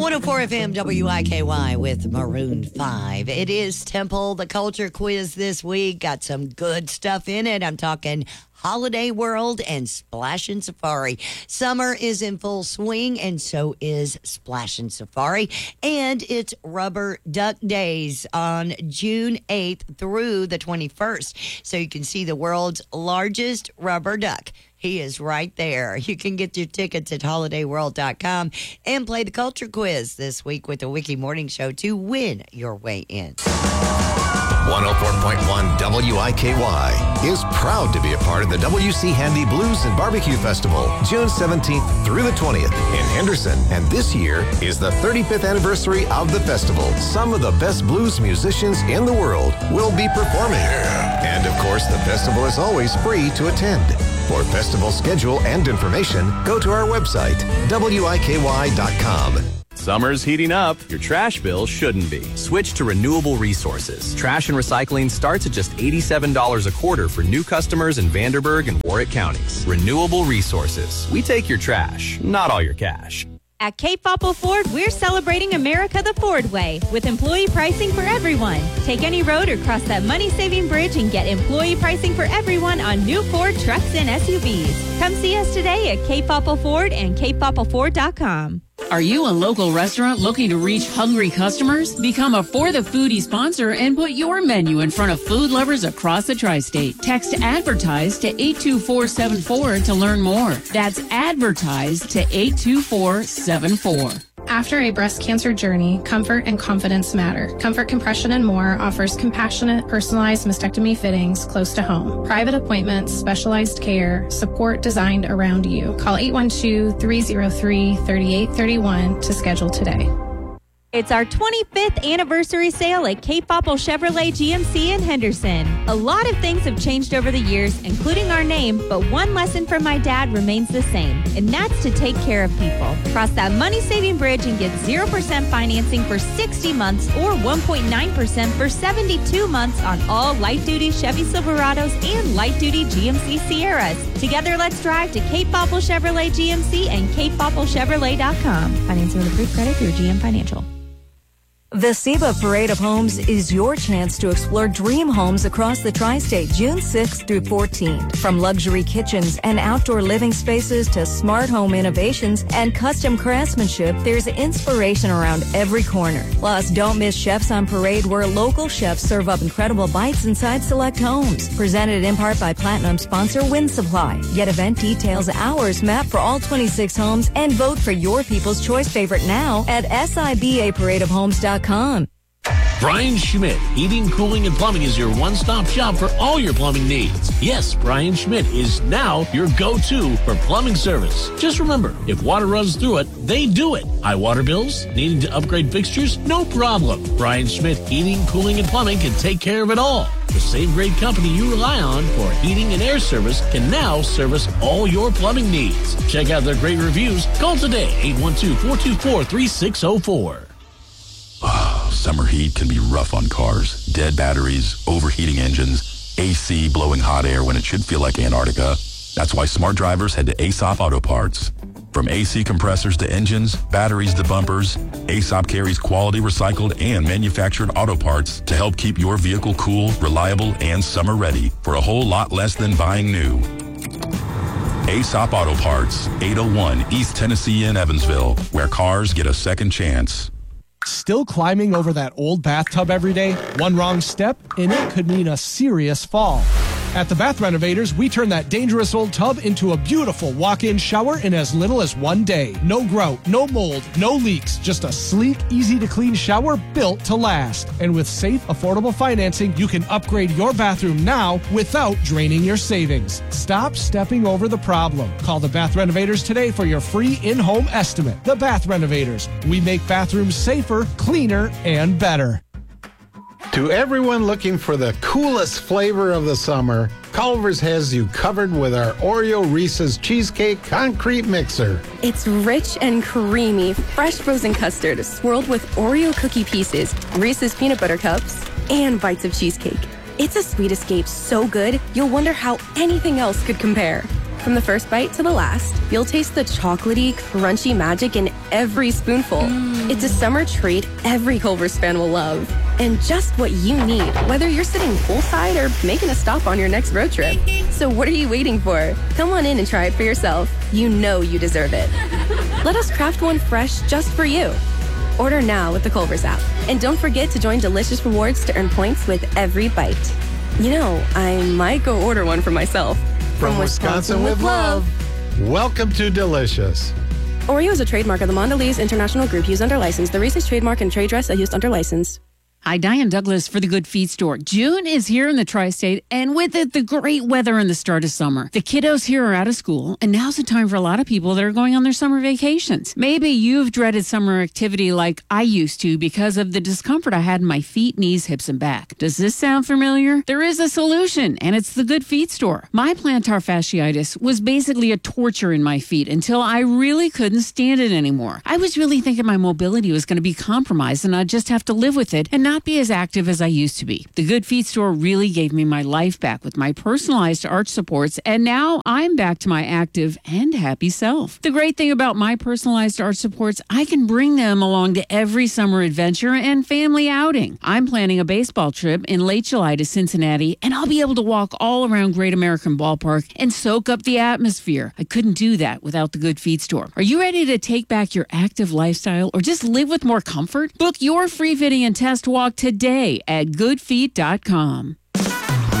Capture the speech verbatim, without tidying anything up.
one oh four F M W I K Y with Maroon five. It is Temple, the culture quiz this week. Got some good stuff in it. I'm talking Holiday World and Splashin' Safari. Summer is in full swing, and so is Splashin' Safari. And it's Rubber Duck Days on June eighth through the twenty-first. So you can see the world's largest rubber duck. He is right there. You can get your tickets at holiday world dot com and play the culture quiz this week with the Wiki Morning Show to win your way in. one oh four point one W I K Y is proud to be a part of the W C Handy Blues and Barbecue Festival, June seventeenth through the twentieth in Henderson. And this year is the thirty-fifth anniversary of the festival. Some of the best blues musicians in the world will be performing. And of course, the festival is always free to attend. For festival schedule and information, go to our website, W I K Y dot com. Summer's heating up. Your trash bill shouldn't be. Switch to Renewable Resources. Trash and recycling starts at just eighty-seven dollars a quarter for new customers in Vanderburgh and Warwick counties. Renewable Resources. We take your trash, not all your cash. At Cape Opal Ford, we're celebrating America the Ford way with employee pricing for everyone. Take any road or cross that money-saving bridge and get employee pricing for everyone on new Ford trucks and S U Vs. Come see us today at Cape Opal Ford and cape opal ford dot com. Are you a local restaurant looking to reach hungry customers? Become a For the Foodie sponsor and put your menu in front of food lovers across the tri-state. Text ADVERTISE to eight two four seven four to learn more. That's ADVERTISE to eight two four seven four. After a breast cancer journey, comfort and confidence matter. Comfort Compression and More offers compassionate, personalized mastectomy fittings close to home. Private appointments, specialized care, support designed around you. Call eight one two, three oh three, three eight three one to schedule today. It's our twenty-fifth anniversary sale at Cape Opal Chevrolet G M C in Henderson. A lot of things have changed over the years, including our name, but one lesson from my dad remains the same, and that's to take care of people. Cross that money-saving bridge and get zero percent financing for sixty months or one point nine percent for seventy-two months on all light-duty Chevy Silverados and light-duty G M C Sierras. Together, let's drive to Cape Opal Chevrolet G M C and cape opal chevrolet dot com. Financing with approved credit through G M Financial. The SEBA Parade of Homes is your chance to explore dream homes across the tri-state June sixth through fourteenth. From luxury kitchens and outdoor living spaces to smart home innovations and custom craftsmanship, there's inspiration around every corner. Plus, don't miss Chefs on Parade, where local chefs serve up incredible bites inside select homes. Presented in part by Platinum sponsor Wind Supply. Get event details, hours, map for all twenty-six homes, and vote for your People's Choice favorite now at S I B A parade of homes dot com. Brian Schmidt Heating, Cooling, and Plumbing is your one-stop shop for all your plumbing needs. Yes, Brian Schmidt is now your go-to for plumbing service. Just remember, if water runs through it, they do it. High water bills? Needing to upgrade fixtures? No problem. Brian Schmidt Heating, Cooling, and Plumbing can take care of it all. The same great company you rely on for heating and air service can now service all your plumbing needs. Check out their great reviews. Call today, eight one two, four two four, three six zero four. Summer heat can be rough on cars. Dead batteries, overheating engines, A C blowing hot air when it should feel like Antarctica. That's why smart drivers head to Aesop Auto Parts. From A C compressors to engines, batteries to bumpers, Aesop carries quality recycled and manufactured auto parts to help keep your vehicle cool, reliable, and summer ready for a whole lot less than buying new. Aesop Auto Parts, eight oh one East Tennessee in Evansville, where cars get a second chance. Still climbing over that old bathtub every day? One wrong step, and it could mean a serious fall. At the Bath Renovators, we turn that dangerous old tub into a beautiful walk-in shower in as little as one day. No grout, no mold, no leaks, just a sleek, easy-to-clean shower built to last. And with safe, affordable financing, you can upgrade your bathroom now without draining your savings. Stop stepping over the problem. Call the Bath Renovators today for your free in-home estimate. The Bath Renovators. We make bathrooms safer, cleaner, and better. To everyone looking for the coolest flavor of the summer, Culver's has you covered with our Oreo Reese's Cheesecake Concrete Mixer. It's rich and creamy, fresh frozen custard swirled with Oreo cookie pieces, Reese's peanut butter cups, and bites of cheesecake. It's a sweet escape so good, you'll wonder how anything else could compare. From the first bite to the last, you'll taste the chocolatey, crunchy magic in every spoonful. Mm. It's a summer treat every Culver's fan will love. And just what you need, whether you're sitting poolside or making a stop on your next road trip. So what are you waiting for? Come on in and try it for yourself. You know you deserve it. Let us craft one fresh just for you. Order now with the Culver's app. And don't forget to join Delicious Rewards to earn points with every bite. You know, I might go order one for myself. From, From Wisconsin, Wisconsin with love. love. Welcome to Delicious. Oreo is a trademark of the Mondelez International Group used under license. The Reese's trademark and trade dress are used under license. Hi, Diane Douglas for the Good Feet Store. June is here in the tri-state, and with it, the great weather and the start of summer. The kiddos here are out of school, and now's the time for a lot of people that are going on their summer vacations. Maybe you've dreaded summer activity like I used to because of the discomfort I had in my feet, knees, hips, and back. Does this sound familiar? There is a solution, and it's the Good Feet Store. My plantar fasciitis was basically a torture in my feet until I really couldn't stand it anymore. I was really thinking my mobility was going to be compromised, and I'd just have to live with it and not be as active as I used to be. The Good Feet Store really gave me my life back with my personalized arch supports, and now I'm back to my active and happy self. The great thing about my personalized arch supports, I can bring them along to every summer adventure and family outing. I'm planning a baseball trip in late July to Cincinnati, and I'll be able to walk all around Great American Ballpark and soak up the atmosphere. I couldn't do that without the Good Feet Store. Are you ready to take back your active lifestyle or just live with more comfort? Book your free fitting and test walk today at good feet dot com.